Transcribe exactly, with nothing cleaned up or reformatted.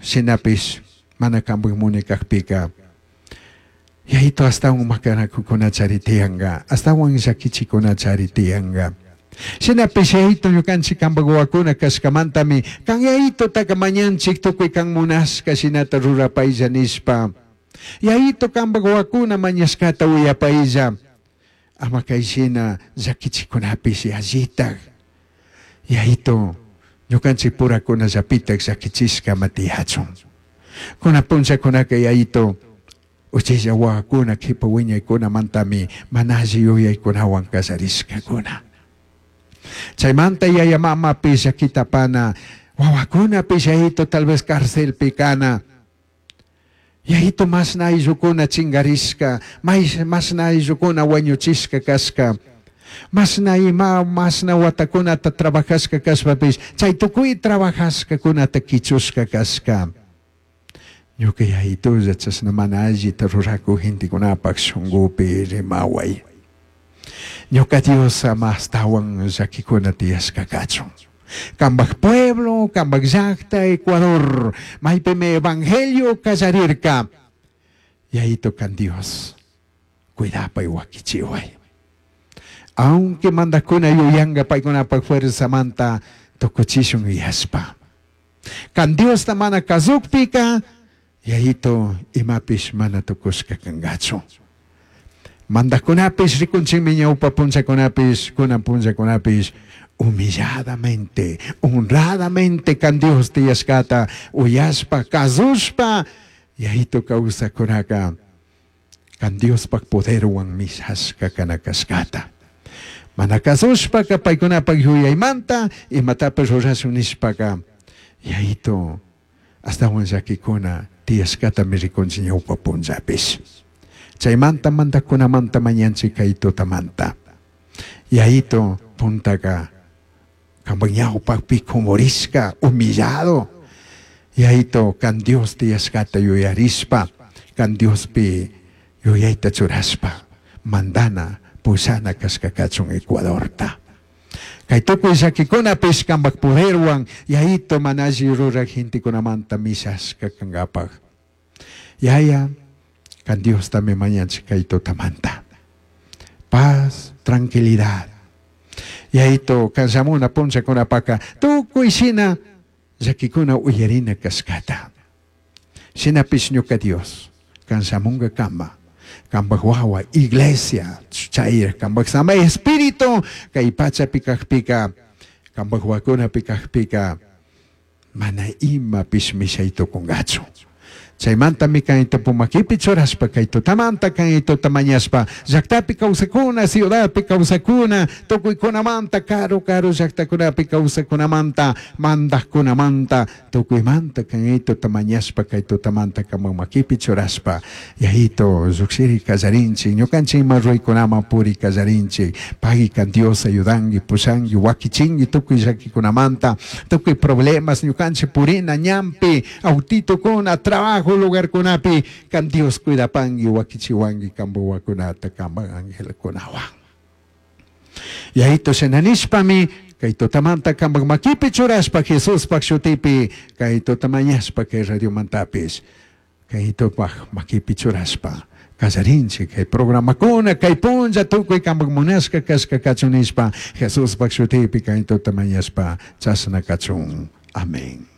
sinapis manakambang muna kakpika. Ya ito hasta ang makanaku ko na charitianga. Hasta ang sakichi ko na charitianga. Sinapis ya ito yung kansi kambagawa ko na kaskamantami. Kang ya ito tagamanyan sikto ko kang munas kasi natarura pa isa nispa. Ya ito kambagawa ko na manyas katawaya pa isa. Ama kaisina zakichi ko na pisi azitag. Ya ito yung kansi pura ko na zapitag zakichis ka matihatsong. Kung napunsa ko na kaya ito, uchiya wa ko na kipawinya ko na mantami, manaziyo yay ko na wang kasariska ko na. Chay manta yaya mama pisa kita pa na, wawa ko na pisa ito talvez karcel pikana. Ya ito mas na iso ko na chingariska, mas, mas na iso ko na wanyochiska kaska. Mas na ima, mas na wata ko na tatrabakas ka kaspapis, chay tukoy trabakas ka ko na takichus ka kaska. Yo kaya ito zatsas naman aji tarurako hindi ko napagsunggupi rimaway. Yo ka Diyos sa mas tawang zaki ko na tiyas kakatsong. Kambag pueblo, kambag zakta, Ecuador, may pime evangelyo kasarir ka. Ya ito kan Diyos, kuida pa iwakichiway. Aunque manda ko na yuyanga pa ko napagfuerza manta, tokochisyong iyaspa. Kan Diyos naman nakazukpi ka, ya ito imapis manatukos kakanggatso. Manda kunapis rikunsing minya upapunsa kunapis, kunapunsa kunapis, humilladamente, honradamente kan Dios tiyas kata, uyaspa, kazuspa, ya ito kausa kunaka, kan Dios pagpodero ang misas kakanakaskata. Manakasuspa kapay kunapag-huyay manta, imatapos orasunispa ka, ya ito, hasta wan sakikuna, tiyas kata mirikon siya upapun zapis. Chay manta manta kuna manta manyan si kaito tamanta. Ya ito punta ka. Kambangyaw pagpikumoris ka. Humillado. Ya ito kan Dios tiyas kata yuyarispa. Kan Dios pi yuyay tatsuraspa. Mandana pusana kaskakatsong Ecuador ta. Kay tukoy sa kikuna pis kang magpuherwang, yahito manazirurag hindi ko naman tamisas kakanggapag. Yaya, kan Diyos tami manyan si kaito tamanta. Paz, tranquilidad. Yahito, kan sa muna pun sa kuna paka, tukoy sina, sa kikuna uyarina kaskata. Sinapis nyo ka Diyos, kan sa mong kama, kambagwawa, iglesia, chair, kambagsama, espiritu, kay patsa pikak-pika, kambagwa ko na pikak-pika, manaima pismisa ito kung gatso. Say manta mi kang ito pumakipit soras pa kay ito tamanta kang ito tamanyas pa. Zakta pikaw sa kuna, siyudad pikaw sa kuna, tukoy ko namanta, karo-karo zakta kuna pikaw sa kuna manta, mandak ko namanta, tukoy manta kang ito tamanyas pa kay ito tamanta kang makipit soras pa. Yahito, zuksiri kazarinchi, nyo kanchi maroy ko naman puri kazarinchi, pagi kan Dios ayudangi, pusangi, wakichingi, tukoy zaki ko namanta, tukoy problemas, nyo kanchi puri na nyampi, autito ko na trabajo, lugar kunapi kan Dios kuida pangi wakichiwangi kambuwa kunata kambang anghel kunawang. Ya ito senanis pami kay ito tamanta kambang makipitsuras pa Jesus pagsyutipi kay ito tamanyas pa kay Radio Mantapis kay ito pa makipitsuras pa kasarinsi kay programa kuna kay punja tukoy kambang munas kakas kakatsunis pa Jesus pagsyutipi kay ito tamanyas pa sas nakatsung. Amen.